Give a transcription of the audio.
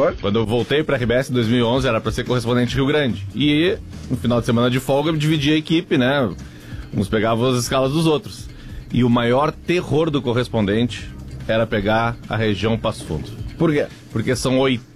acordo. Quando eu voltei pra RBS em 2011, era pra ser correspondente Rio Grande. E no final de semana de folga eu dividia a equipe, né? Uns pegavam as escalas dos outros. E o maior terror do correspondente era pegar a região Passo Fundo. Por quê? Porque são